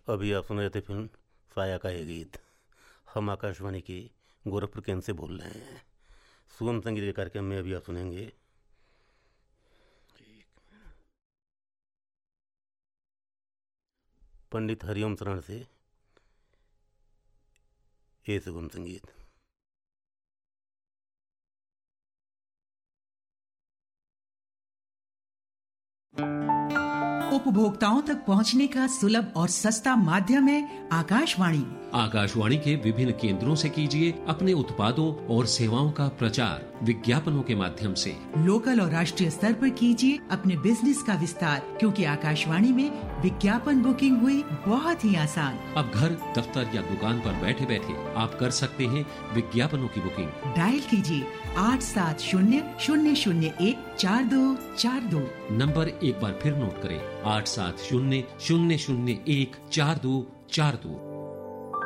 अभी आप सुन रहे थे फिल्म साया का ये गीत। हम आकाशवाणी के गोरखपुर केंद्र से बोल रहे हैं। सुगम संगीत के कार्यक्रम में अभी आप सुनेंगे पंडित हरिओम शरण से ये सुगम संगीत। उपभोक्ताओं तक पहुंचने का सुलभ और सस्ता माध्यम है आकाशवाणी। आकाशवाणी के विभिन्न केंद्रों से कीजिए अपने उत्पादों और सेवाओं का प्रचार विज्ञापनों के माध्यम से। लोकल और राष्ट्रीय स्तर पर कीजिए अपने बिजनेस का विस्तार, क्योंकि आकाशवाणी में विज्ञापन बुकिंग हुई बहुत ही आसान। अब घर, दफ्तर या दुकान पर बैठे बैठे आप कर सकते हैं विज्ञापनों की बुकिंग। डायल कीजिए 8700014242। नंबर एक बार फिर नोट करें, 8700014242।